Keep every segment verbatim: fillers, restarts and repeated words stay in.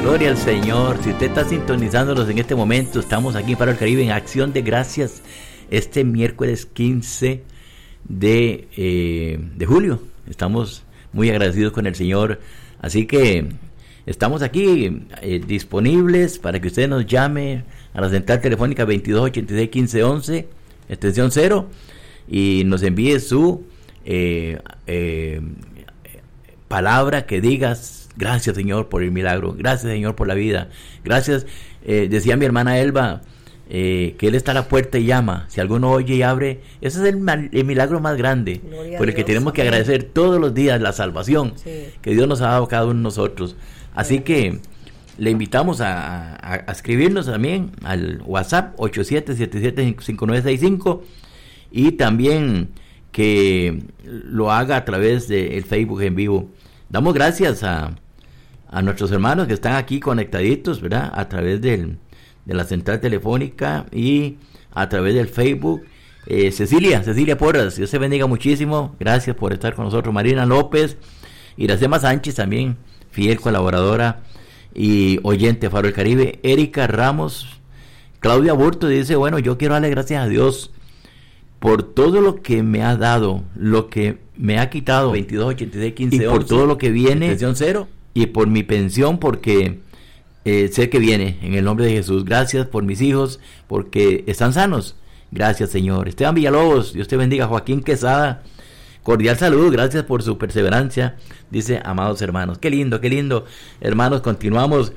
Gloria al Señor. Si usted está sintonizándonos en este momento, estamos aquí para el Caribe en Acción de Gracias este miércoles quince de, eh, de julio. Estamos muy agradecidos con el Señor, así que estamos aquí eh, disponibles para que usted nos llame a la central telefónica veintidós ochenta y seis quince once, extensión cero, y nos envíe su eh, eh, palabra que digas: gracias, Señor, por el milagro, gracias, Señor, por la vida, gracias. Eh, decía mi hermana Elba eh, que Él está a la puerta y llama. Si alguno oye y abre, ese es el, mal, el milagro más grande, Gloria por el que Dios, tenemos que agradecer todos los días la salvación, sí, que Dios nos ha dado a cada uno de nosotros. Así sí, que le invitamos a, a, a escribirnos también al WhatsApp ocho siete siete siete cinco nueve seis cinco, y también que lo haga a través del Facebook en vivo. Damos gracias a, a nuestros hermanos que están aquí conectaditos, ¿verdad? A través del, de la central telefónica y a través del Facebook. Eh, Cecilia, Cecilia Porras, Dios se bendiga muchísimo. Gracias por estar con nosotros. Marina López, Iracema Sánchez también, fiel colaboradora y oyente Faro del Caribe. Erika Ramos, Claudia Burto dice: bueno, yo quiero darle gracias a Dios por todo lo que me ha dado, lo que me ha quitado, veintidós ochenta y seis quince y por once, todo lo que viene, extensión cero, y por mi pensión, porque eh, sé que viene, en el nombre de Jesús. Gracias por mis hijos, porque están sanos. Gracias, Señor. Esteban Villalobos, Dios te bendiga. Joaquín Quesada, cordial saludo, gracias por su perseverancia, dice: amados hermanos. Qué lindo, qué lindo, hermanos. Continuamos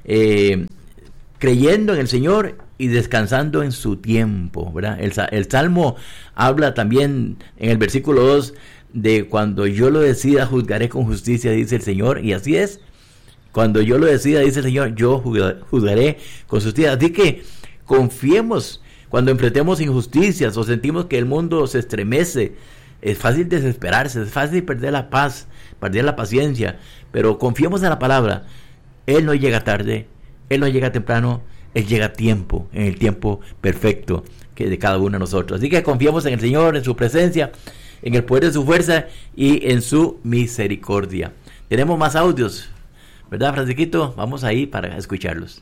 eh, creyendo en el Señor y descansando en su tiempo, ¿verdad? El, el Salmo habla también en el versículo dos de: cuando yo lo decida, juzgaré con justicia, dice el Señor. Y así es, cuando yo lo decida, dice el Señor, yo juzgaré con justicia. Así que confiemos cuando enfrentemos injusticias o sentimos que el mundo se estremece. Es fácil desesperarse, es fácil perder la paz, perder la paciencia, pero confiemos en la palabra. Él no llega tarde, Él no llega temprano, Él llega a tiempo, en el tiempo perfecto que de cada uno de nosotros. Así que confiamos en el Señor, en su presencia, en el poder de su fuerza y en su misericordia. Tenemos más audios, ¿verdad, Francisquito? Vamos ahí para escucharlos.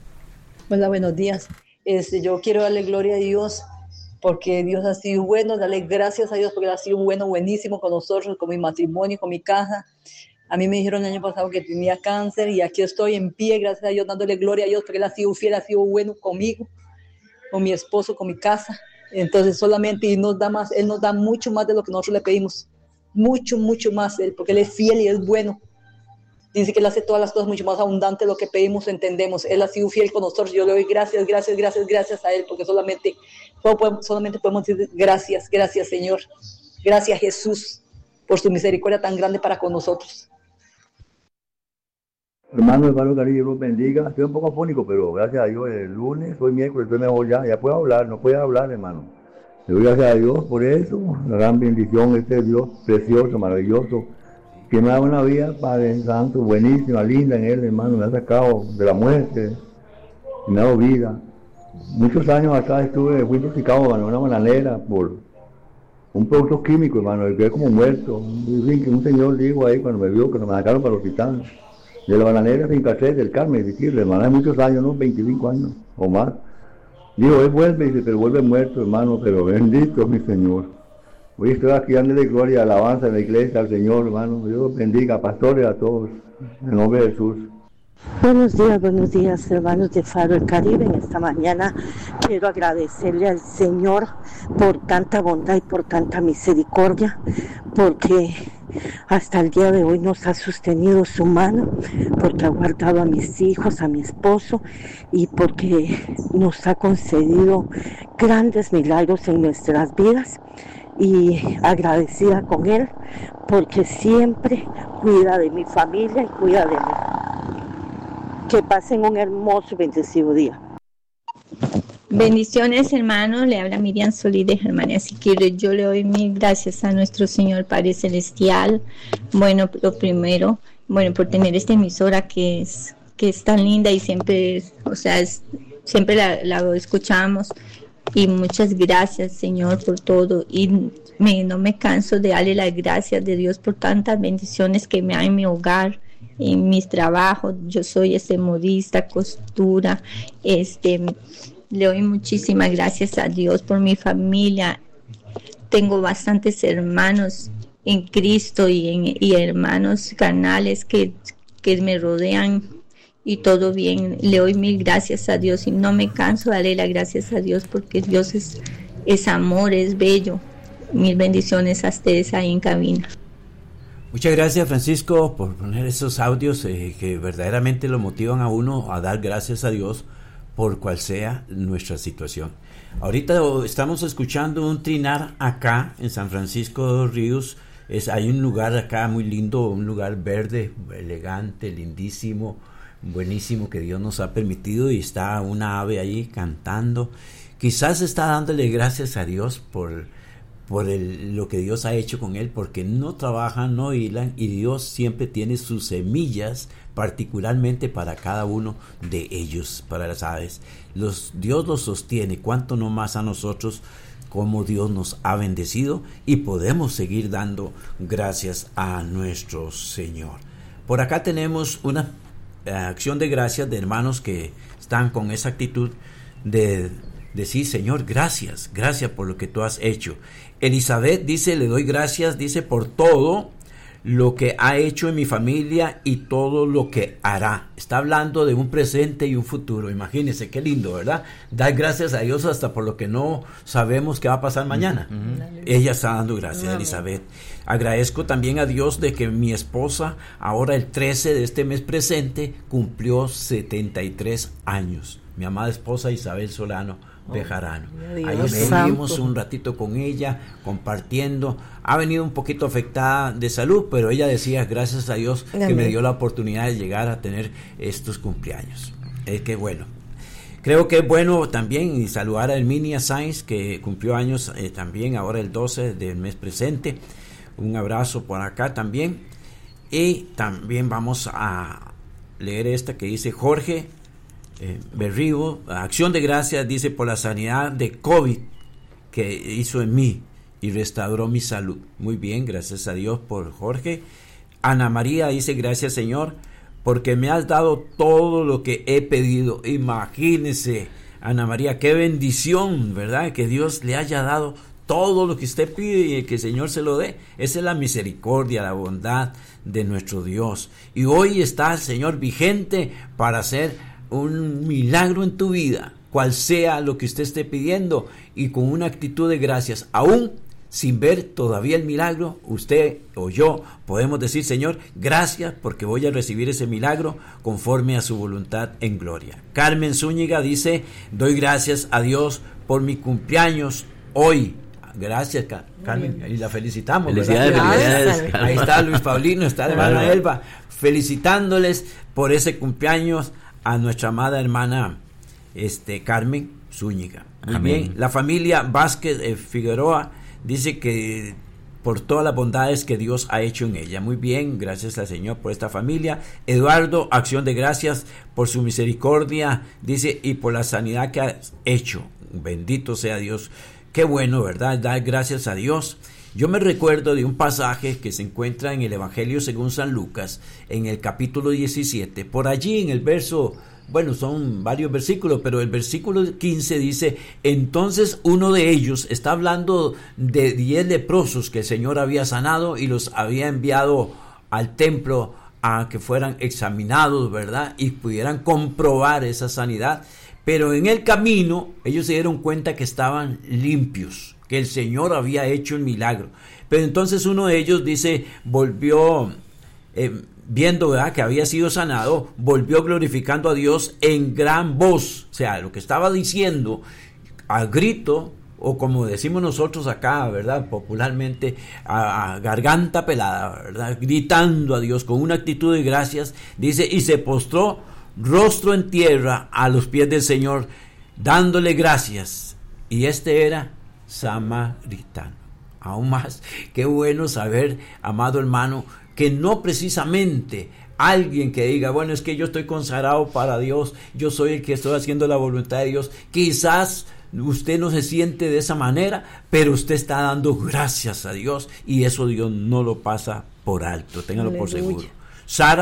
Hola, buenos días. Este, yo quiero darle gloria a Dios porque Dios ha sido bueno, darle gracias a Dios porque Él ha sido bueno, buenísimo con nosotros, con mi matrimonio, con mi casa. A mí me dijeron el año pasado que tenía cáncer y aquí estoy en pie, gracias a Dios, dándole gloria a Dios porque Él ha sido fiel, ha sido bueno conmigo, con mi esposo, con mi casa. Entonces solamente Él nos da más, Él nos da mucho más de lo que nosotros le pedimos, mucho, mucho más Él, porque Él es fiel y es bueno. Dice que Él hace todas las cosas mucho más abundante de lo que pedimos, entendemos. Él ha sido fiel con nosotros. Yo le doy gracias, gracias, gracias, gracias a Él, porque solamente, solamente podemos decir gracias, gracias Señor, gracias Jesús, por su misericordia tan grande para con nosotros. Hermano, hermano Caribe, Dios los bendiga. Estoy un poco afónico, pero gracias a Dios, el lunes, hoy miércoles, estoy mejor ya, ya puedo hablar, no puedo hablar, hermano. Le doy gracias a Dios por eso, la gran bendición, este Dios precioso, maravilloso, que me ha dado una vida, Padre Santo, buenísima, linda en Él, hermano, me ha sacado de la muerte, me ha dado vida. Muchos años atrás estuve, fui intoxicado, hermano, en una bananera por un producto químico, hermano, el que es como muerto. Un, un señor dijo ahí cuando me vio que nos sacaron para el hospital. De la bananera sin cassette del Carmen, decirle, hermano, hace muchos años, ¿no? veinticinco años o más. Digo, él vuelve, dice, pero vuelve muerto, hermano, pero bendito mi Señor. Hoy estoy aquí dándole gloria, alabanza en la iglesia al Señor, hermano. Dios bendiga, pastores, a todos, en nombre de Jesús. Buenos días, buenos días, hermanos de Faro del Caribe. En esta mañana quiero agradecerle al Señor por tanta bondad y por tanta misericordia, porque hasta el día de hoy nos ha sostenido su mano, porque ha guardado a mis hijos, a mi esposo, y porque nos ha concedido grandes milagros en nuestras vidas. Y agradecida con Él, porque siempre cuida de mi familia y cuida de mí. Que pasen un hermoso y bendecido día. Bendiciones, hermanos. Le habla Miriam Solís de Germania Siquirres. Yo le doy mil gracias a nuestro Señor Padre Celestial. Bueno, lo primero, bueno, por tener esta emisora que es que es tan linda y siempre, o sea, es, siempre la, la escuchamos. Y muchas gracias, Señor, por todo. Y me, no me canso de darle las gracias de Dios por tantas bendiciones que me da en mi hogar, en mis trabajos. Yo soy este modista, costura, este, le doy muchísimas gracias a Dios por mi familia. Tengo bastantes hermanos en Cristo y, en, y hermanos carnales que, que me rodean y todo bien. Le doy mil gracias a Dios y no me canso de darle las gracias a Dios porque Dios es, es amor, es bello. Mil bendiciones a ustedes ahí en cabina. Muchas gracias, Francisco, por poner esos audios eh, que verdaderamente lo motivan a uno a dar gracias a Dios por cual sea nuestra situación. Ahorita estamos escuchando un trinar acá en San Francisco de los Ríos. Es, hay un lugar acá muy lindo, un lugar verde, elegante, lindísimo, buenísimo que Dios nos ha permitido, y está una ave ahí cantando. Quizás está dándole gracias a Dios por, por el, lo que Dios ha hecho con él, porque no trabajan, no hilan, y Dios siempre tiene sus semillas particularmente para cada uno de ellos, para las aves. Los, Dios los sostiene, cuánto no más a nosotros, como Dios nos ha bendecido, y podemos seguir dando gracias a nuestro Señor. Por acá tenemos una eh, acción de gracias de hermanos que están con esa actitud de decir: Señor, gracias, gracias por lo que tú has hecho. Elizabeth dice: le doy gracias, dice, por todo lo que ha hecho en mi familia y todo lo que hará. Está hablando de un presente y un futuro. Imagínense qué lindo, ¿verdad? Dar gracias a Dios hasta por lo que no sabemos qué va a pasar mañana. Uh-huh. Ella está dando gracias, uh-huh. Elizabeth. Agradezco también a Dios de que mi esposa ahora el trece de este mes presente cumplió setenta y tres años. Mi amada esposa Isabel Solano Bejarano. Oh, ahí estuvimos un ratito con ella compartiendo. Ha venido un poquito afectada de salud, pero ella decía: gracias a Dios que Amén. Me dio la oportunidad de llegar a tener estos cumpleaños. Es que bueno, creo que es bueno también saludar a Herminia Sainz, que cumplió años eh, también ahora el doce del mes presente. Un abrazo por acá también. Y también vamos a leer esta que dice Jorge Eh, Berrigo, acción de gracias, dice, por la sanidad de COVID que hizo en mí y restauró mi salud. Muy bien, gracias a Dios por Jorge. Ana María dice: gracias, Señor, porque me has dado todo lo que he pedido. Imagínese, Ana María, qué bendición, ¿verdad? Que Dios le haya dado todo lo que usted pide y que el Señor se lo dé. Esa es la misericordia, la bondad de nuestro Dios. Y hoy está el Señor vigente para hacer un milagro en tu vida, cual sea lo que usted esté pidiendo, y con una actitud de gracias, aún sin ver todavía el milagro, usted o yo podemos decir: Señor, gracias porque voy a recibir ese milagro conforme a su voluntad en gloria. Carmen Zúñiga dice: doy gracias a Dios por mi cumpleaños hoy. Gracias, Carmen, y la felicitamos. Felicidades, felicidades. Ahí está Luis Paulino, está la hermana Elba, felicitándoles por ese cumpleaños a nuestra amada hermana este, Carmen Zúñiga. Muy Amén. Bien. La familia Vázquez eh, Figueroa dice que por todas las bondades que Dios ha hecho en ella. Muy bien, gracias al Señor por esta familia. Eduardo, acción de gracias por su misericordia, dice, y por la sanidad que ha hecho. Bendito sea Dios. Qué bueno, ¿verdad? Dar gracias a Dios. Yo me recuerdo de un pasaje que se encuentra en el Evangelio según San Lucas, en el capítulo diecisiete. Por allí en el verso, bueno, son varios versículos, pero el versículo quince dice: entonces uno de ellos, está hablando de diez leprosos que el Señor había sanado y los había enviado al templo a que fueran examinados, ¿verdad? Y pudieran comprobar esa sanidad. Pero en el camino ellos se dieron cuenta que estaban limpios, que el Señor había hecho el milagro. Pero entonces uno de ellos dice, volvió, eh, viendo, ¿verdad?, que había sido sanado, volvió glorificando a Dios en gran voz. O sea, lo que estaba diciendo a grito, o como decimos nosotros acá, ¿verdad?, popularmente, a, a garganta pelada, ¿verdad?, gritando a Dios con una actitud de gracias, dice, y se postró rostro en tierra a los pies del Señor, dándole gracias. Y este era samaritano. Aún más, qué bueno saber, amado hermano, que no precisamente alguien que diga, bueno, es que yo estoy consagrado para Dios, yo soy el que estoy haciendo la voluntad de Dios. Quizás usted no se siente de esa manera, pero usted está dando gracias a Dios, y eso Dios no lo pasa por alto, téngalo por seguro. Sara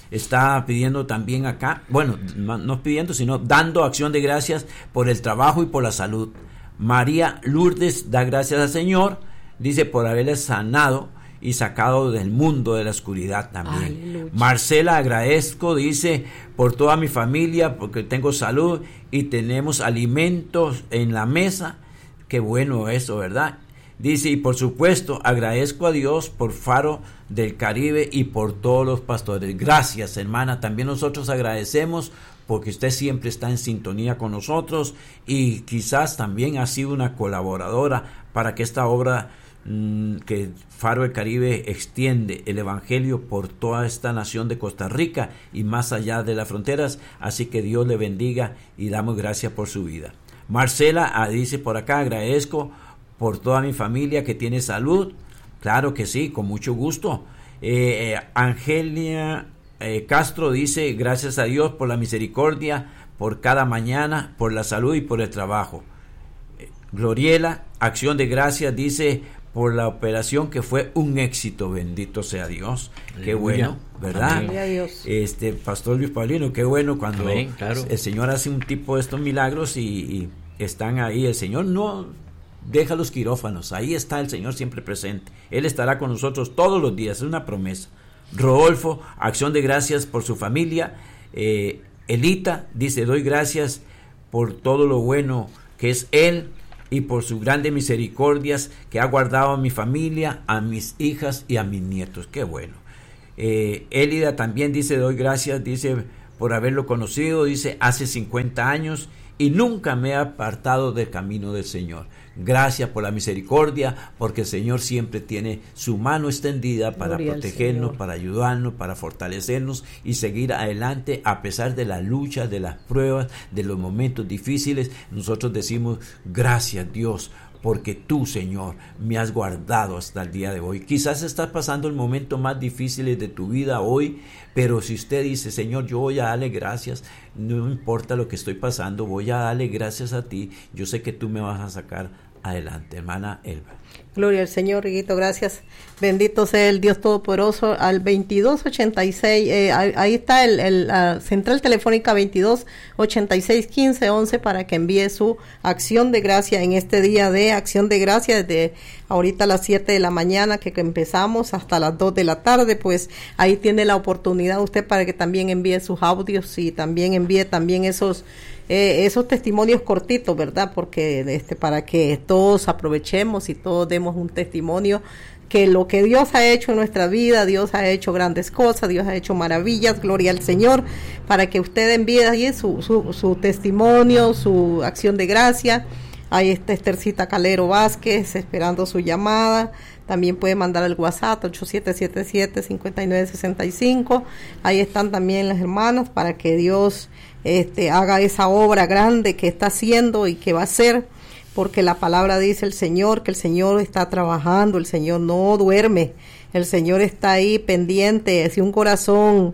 está pidiendo también acá, bueno, no, no pidiendo, sino dando acción de gracias por el trabajo y por la salud. María Lourdes da gracias al Señor, dice, por haberle sanado y sacado del mundo de la oscuridad también. Aleluya. Marcela, agradezco, dice, por toda mi familia, porque tengo salud y tenemos alimentos en la mesa. Qué bueno eso, ¿verdad? Dice, y por supuesto, agradezco a Dios por Faro del Caribe y por todos los pastores. Gracias, hermana. También nosotros agradecemos porque usted siempre está en sintonía con nosotros y quizás también ha sido una colaboradora para que esta obra mmm, que Faro del Caribe extiende el evangelio por toda esta nación de Costa Rica y más allá de las fronteras. Así que Dios le bendiga y damos gracias por su vida. Marcela ah, dice por acá, agradezco por toda mi familia que tiene salud. Claro que sí, con mucho gusto. Eh, eh, Angelia eh, Castro dice, gracias a Dios por la misericordia, por cada mañana, por la salud y por el trabajo. Eh, Gloriela, acción de gracias, dice, por la operación que fue un éxito, bendito sea Dios. Aleluya. Qué bueno, ¿verdad? Amén. Este Pastor Luis Paulino, qué bueno cuando Amén, claro. el Señor hace un tipo de estos milagros y, y están ahí. El Señor no deja los quirófanos, ahí está el Señor siempre presente. Él estará con nosotros todos los días, es una promesa. Rodolfo, acción de gracias por su familia. eh, Elita dice, doy gracias por todo lo bueno que es Él y por sus grandes misericordias que ha guardado a mi familia, a mis hijas y a mis nietos. Qué bueno. eh, Elida también dice, doy gracias, dice, por haberlo conocido, dice, hace cincuenta años y nunca me he apartado del camino del Señor. Gracias por la misericordia, porque el Señor siempre tiene su mano extendida para Gloria protegernos, para ayudarnos, para fortalecernos y seguir adelante a pesar de la lucha, de las pruebas, de los momentos difíciles. Nosotros decimos, gracias Dios, porque tú, Señor, me has guardado hasta el día de hoy. Quizás estás pasando el momento más difícil de tu vida hoy, pero si usted dice, Señor, yo voy a darle gracias, no importa lo que estoy pasando, voy a darle gracias a ti, yo sé que tú me vas a sacar adelante. Hermana Elba. Gloria al Señor, Riguito, gracias. Bendito sea el Dios Todopoderoso. Al veintidós ochenta y seis, eh, ahí está el, el la central telefónica veintidós ochenta y seis quince once para que envíe su acción de gracia en este día de acción de gracia desde ahorita a las siete de la mañana que empezamos hasta las dos de la tarde. Pues ahí tiene la oportunidad usted para que también envíe sus audios y también envíe también esos Eh, esos testimonios cortitos, ¿verdad? Porque este para que todos aprovechemos y todos demos un testimonio que lo que Dios ha hecho en nuestra vida, Dios ha hecho grandes cosas, Dios ha hecho maravillas, gloria al Señor, para que usted envíe ahí su, su, su testimonio, su acción de gracia. Ahí está Estercita Calero Vázquez esperando su llamada. También puede mandar el WhatsApp ocho siete siete siete, cinco nueve seis cinco. Ahí están también las hermanas para que Dios este, haga esa obra grande que está haciendo y que va a hacer, porque la palabra dice el Señor, que el Señor está trabajando, el Señor no duerme, el Señor está ahí pendiente. Si un corazón,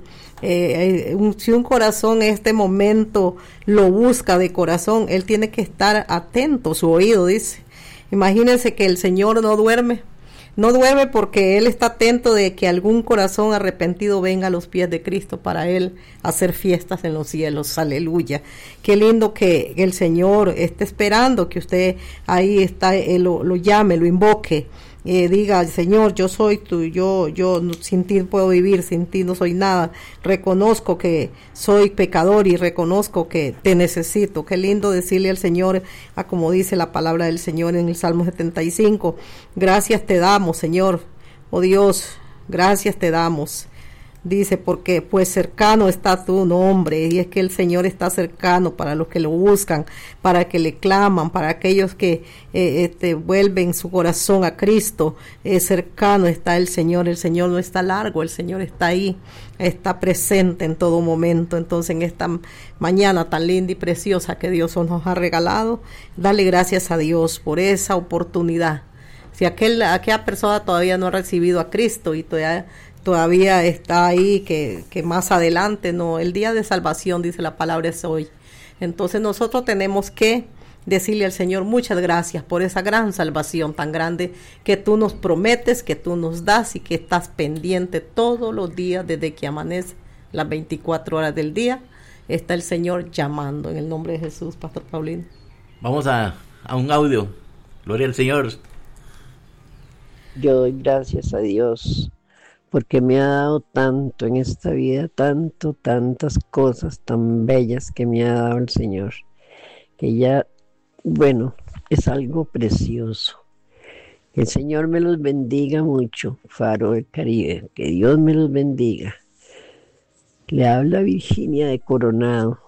eh, un, si un corazón en este momento lo busca de corazón, él tiene que estar atento, su oído dice. Imagínense que el Señor no duerme. No duerme porque Él está atento de que algún corazón arrepentido venga a los pies de Cristo para Él hacer fiestas en los cielos. Aleluya. Qué lindo que el Señor esté esperando que usted ahí está, eh, lo, lo llame, lo invoque. Eh, diga, Señor, yo soy tú, yo, yo sin ti puedo vivir, sin ti no soy nada. Reconozco que soy pecador y reconozco que te necesito. Qué lindo decirle al Señor, a como dice la palabra del Señor en el Salmo setenta y cinco. Gracias te damos, Señor. Oh Dios, gracias te damos. Dice, porque pues cercano está tu nombre, y es que el Señor está cercano para los que lo buscan, para que le claman, para aquellos que eh, este, vuelven su corazón a Cristo. Eh, cercano está el Señor, el Señor no está largo, el Señor está ahí, está presente en todo momento. Entonces en esta mañana tan linda y preciosa que Dios nos ha regalado, dale gracias a Dios por esa oportunidad. Si aquel, aquella persona todavía no ha recibido a Cristo y todavía todavía está ahí, que, que más adelante, no, el día de salvación, dice la palabra, es hoy. Entonces nosotros tenemos que decirle al Señor, muchas gracias por esa gran salvación tan grande que tú nos prometes, que tú nos das y que estás pendiente todos los días desde que amanece las veinticuatro horas del día. Está el Señor llamando en el nombre de Jesús, Pastor Paulino. Vamos a, a un audio. Gloria al Señor. Yo doy gracias a Dios porque me ha dado tanto en esta vida, tanto, tantas cosas tan bellas que me ha dado el Señor, que ya, bueno, es algo precioso. Que el Señor me los bendiga mucho, Faro del Caribe, que Dios me los bendiga. Le habla Virginia de Coronado.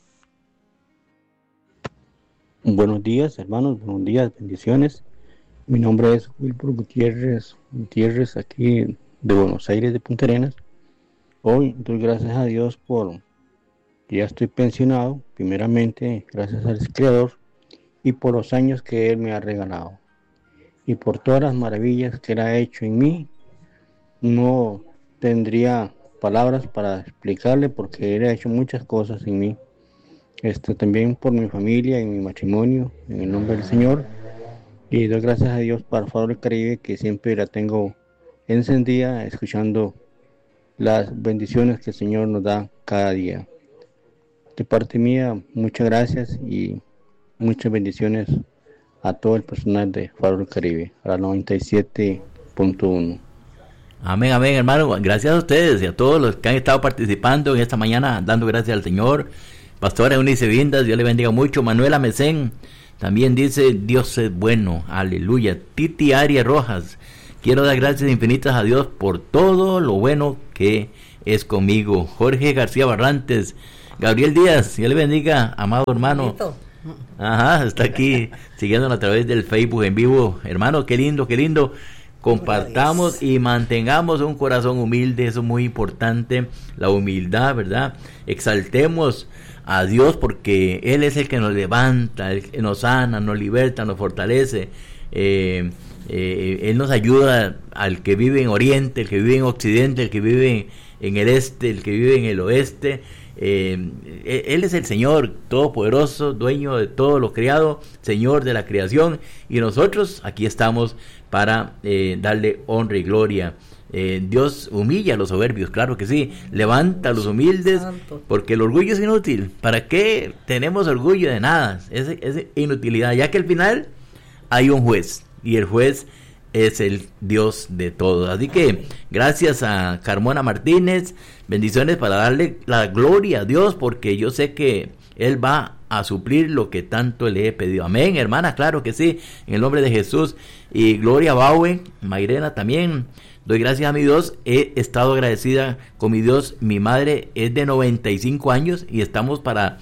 Buenos días, hermanos, buenos días, bendiciones. Mi nombre es Wilbur Gutiérrez, Gutiérrez, aquí de Buenos Aires, de Punta Arenas. Hoy doy gracias a Dios por que ya estoy pensionado, primeramente gracias al Creador y por los años que Él me ha regalado y por todas las maravillas que Él ha hecho en mí. No tendría palabras para explicarle porque Él ha hecho muchas cosas en mí. Esto también por mi familia y mi matrimonio, en el nombre del Señor. Y doy gracias a Dios para Faro del Caribe, que siempre la tengo encendida, escuchando las bendiciones que el Señor nos da cada día. De parte mía, muchas gracias y muchas bendiciones a todo el personal de Faro del Caribe, a la noventa y siete punto uno. Amén, amén, hermano. Gracias a ustedes y a todos los que han estado participando en esta mañana, dando gracias al Señor. Pastora Eunice Vindas, Dios le bendiga mucho. Manuela Mesén también dice, Dios es bueno, aleluya. Titi Aria Rojas, quiero dar gracias infinitas a Dios por todo lo bueno que es conmigo. Jorge García Barrantes, Gabriel Díaz, Dios le bendiga, amado hermano. Ajá, está aquí siguiéndonos a través del Facebook en vivo. Hermano, qué lindo, qué lindo. Compartamos y mantengamos un corazón humilde, eso es muy importante, la humildad, ¿verdad? Exaltemos a Dios porque Él es el que nos levanta, el que nos sana, nos liberta, nos fortalece. Eh, eh, Él nos ayuda al que vive en Oriente, el que vive en Occidente, el que vive en el Este, el que vive en el Oeste. Eh, Él es el Señor todopoderoso, dueño de todo lo creado, Señor de la creación, y nosotros aquí estamos para eh, darle honra y gloria. Eh, Dios humilla a los soberbios, claro que sí, levanta a los humildes, porque el orgullo es inútil. ¿Para qué tenemos orgullo de nada? Es, es inutilidad, ya que al final hay un juez, y el juez es el Dios de todos. Así que gracias a Carmona Martínez, bendiciones para darle la gloria a Dios, porque yo sé que Él va a suplir lo que tanto le he pedido. Amén, hermana, claro que sí, en el nombre de Jesús. Y Gloria Baue, Mayrena también, doy gracias a mi Dios, he estado agradecida con mi Dios. Mi madre es de noventa y cinco años y estamos para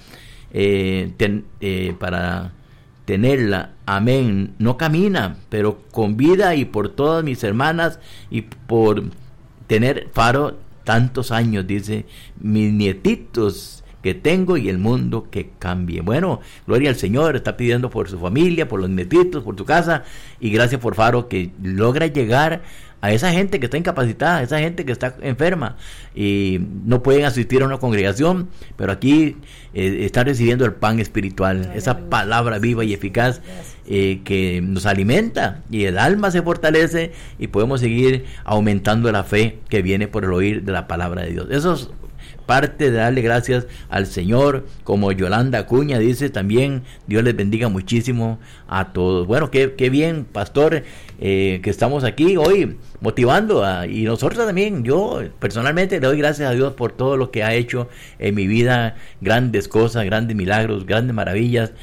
eh, ten, eh, para tenerla, amén. No camina, pero con vida, y por todas mis hermanas y por tener Faro tantos años, dice, mis nietitos que tengo y el mundo que cambie. Bueno, gloria al Señor, está pidiendo por su familia, por los nietitos, por su casa, y gracias por Faro, que logra llegar a esa gente que está incapacitada, a esa gente que está enferma y no pueden asistir a una congregación, pero aquí eh, están recibiendo el pan espiritual, esa palabra viva y eficaz eh, que nos alimenta, y el alma se fortalece y podemos seguir aumentando la fe que viene por el oír de la palabra de Dios. Eso es parte de darle gracias al Señor. Como Yolanda Acuña dice también, Dios les bendiga muchísimo a todos. Bueno, qué, qué bien, pastor, eh, que estamos aquí hoy motivando a, y nosotros también. Yo personalmente le doy gracias a Dios por todo lo que ha hecho en mi vida, grandes cosas, grandes milagros, grandes maravillas.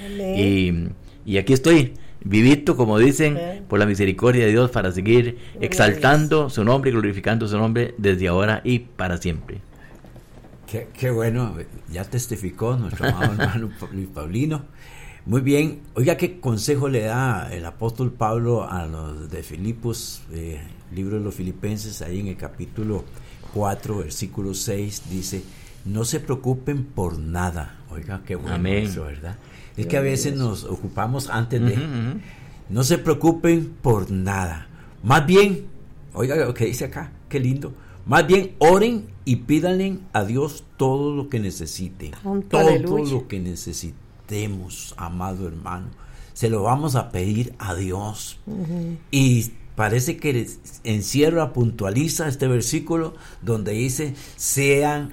y, y aquí estoy vivito, como dicen, okay, por la misericordia de Dios, para seguir exaltando su nombre y glorificando su nombre desde ahora y para siempre. Qué, qué bueno, ya testificó nuestro amado hermano Luis Paulino. Muy bien. Oiga, ¿qué consejo le da el apóstol Pablo a los de Filipos, eh, libro de los Filipenses, ahí en el capítulo cuatro, versículo seis, dice, no se preocupen por nada? Oiga, qué bueno. Amén. Eso, ¿verdad? Es que a veces nos ocupamos antes de, uh-huh, uh-huh. no se preocupen por nada. Más bien, oiga lo que dice acá, qué lindo. Más bien oren y pídanle a Dios todo lo que necesiten. Tanto todo aleluya. Lo que necesitemos, amado hermano, se lo vamos a pedir a Dios. Uh-huh. Y parece que encierra, puntualiza este versículo donde dice, sean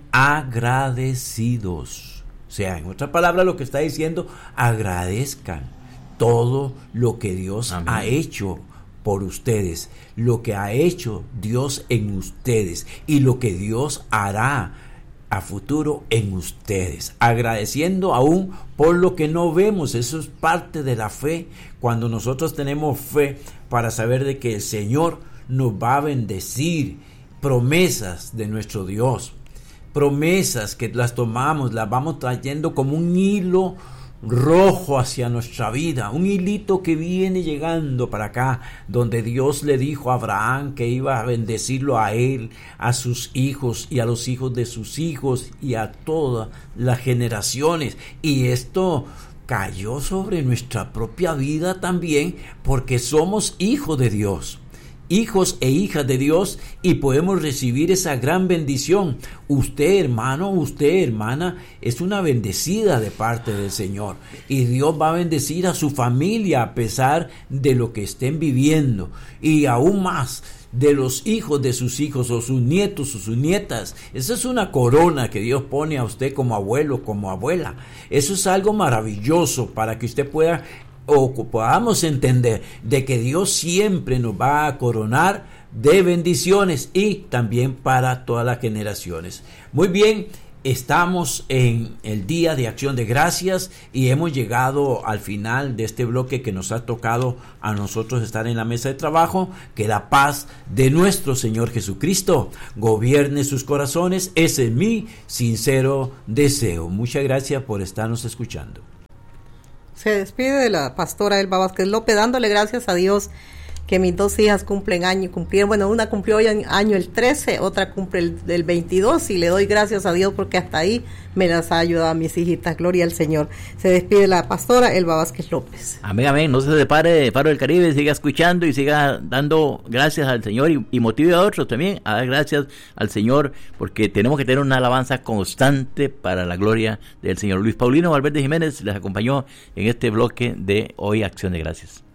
agradecidos. O sea, en otra palabra lo que está diciendo, agradezcan todo lo que Dios Amén. Ha hecho por ustedes, lo que ha hecho Dios en ustedes y lo que Dios hará a futuro en ustedes, agradeciendo aún por lo que no vemos. Eso es parte de la fe, cuando nosotros tenemos fe para saber de que el Señor nos va a bendecir, promesas de nuestro Dios, promesas que las tomamos, las vamos trayendo como un hilo rojo hacia nuestra vida, un hilito que viene llegando para acá, donde Dios le dijo a Abraham que iba a bendecirlo a él, a sus hijos y a los hijos de sus hijos y a todas las generaciones. Y esto cayó sobre nuestra propia vida también, porque somos hijos de Dios, hijos e hijas de Dios, y podemos recibir esa gran bendición. Usted, hermano, usted, hermana, es una bendecida de parte del Señor, y Dios va a bendecir a su familia a pesar de lo que estén viviendo, y aún más de los hijos de sus hijos o sus nietos o sus nietas. Esa es una corona que Dios pone a usted como abuelo, como abuela. Eso es algo maravilloso para que usted pueda o podamos entender de que Dios siempre nos va a coronar de bendiciones, y también para todas las generaciones. Muy bien, estamos en el Día de Acción de Gracias y hemos llegado al final de este bloque que nos ha tocado a nosotros estar en la mesa de trabajo. Que la paz de nuestro Señor Jesucristo gobierne sus corazones. Ese es mi sincero deseo. Muchas gracias por estarnos escuchando. Se despide de la pastora Elba Vázquez López, dándole gracias a Dios que mis dos hijas cumplen año, cumplieron, bueno, una cumplió hoy año el trece, otra cumple el, el veintidós, y le doy gracias a Dios porque hasta ahí me las ha ayudado a mis hijitas. Gloria al Señor. Se despide la pastora Elba Vázquez López. Amén, amén. No se separe de Faro del Caribe, siga escuchando y siga dando gracias al Señor, y, y motive a otros también a dar gracias al Señor, porque tenemos que tener una alabanza constante para la gloria del Señor. Luis Paulino Valverde Jiménez les acompañó en este bloque de hoy Acción de Gracias.